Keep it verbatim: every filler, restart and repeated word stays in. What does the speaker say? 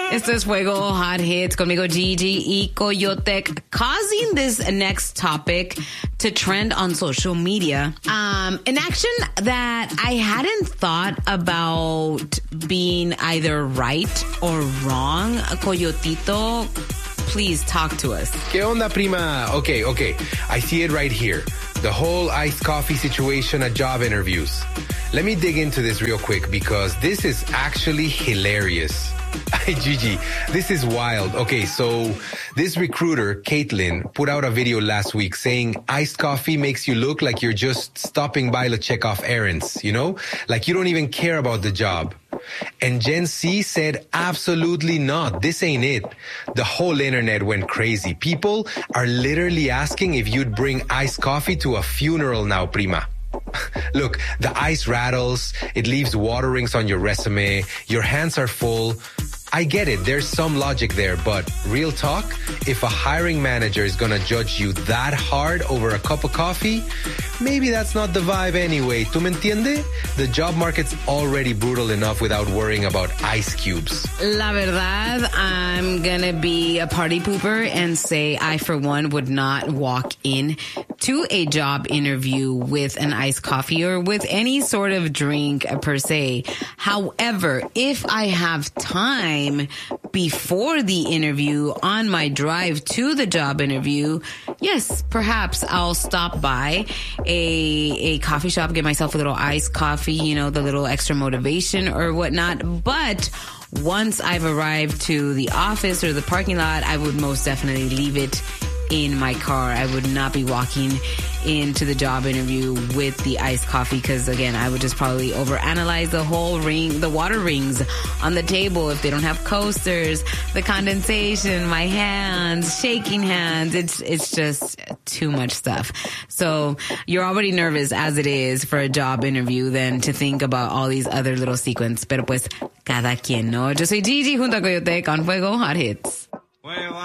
Esto es Fuego Hot Hits conmigo Gigi y Coyotec, causing this next topic to trend on social media. Um, an action that I hadn't thought about being either right or wrong. Coyotito, please talk to us. ¿Qué onda, prima? Okay, okay. I see it right here. The whole iced coffee situation at job interviews. Let me dig into this real quick because this is actually hilarious. Hey, Gigi, this is wild. Okay, so this recruiter, Caitlin, put out a video last week saying iced coffee makes you look like you're just stopping by to check off errands, you know? Like you don't even care about the job. And Gen C said, absolutely not. This ain't it. The whole internet went crazy. People are literally asking if you'd bring iced coffee to a funeral now, prima. Look, the ice rattles, it leaves water rings on your resume, your hands are full. I get it, there's some logic there, but real talk, if a hiring manager is gonna judge you that hard over a cup of coffee, maybe that's not the vibe anyway. ¿Tú me entiende? The job market's already brutal enough without worrying about ice cubes. La verdad, I'm gonna be a party pooper and say I, for one, would not walk in to a job interview with an iced coffee or with any sort of drink per se. However, if I have time before the interview on my drive to the job interview, yes, perhaps I'll stop by a a coffee shop, get myself a little iced coffee, you know, the little extra motivation or whatnot. But once I've arrived to the office or the parking lot, I would most definitely leave it in my car. I would not be walking into the job interview with the iced coffee because, again, I would just probably overanalyze the whole ring, the water rings on the table if they don't have coasters, the condensation, my hands, shaking hands. It's it's just too much stuff. So you're already nervous as it is for a job interview, then to think about all these other little sequences. Pero pues, cada quien, ¿no? Yo soy Gigi junto a Coyotec on Fuego Hot Hits.